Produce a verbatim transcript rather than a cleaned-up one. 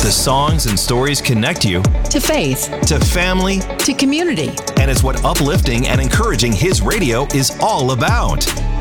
The songs and stories connect you to faith, to family, to community. And it's what uplifting and encouraging His radio is all about.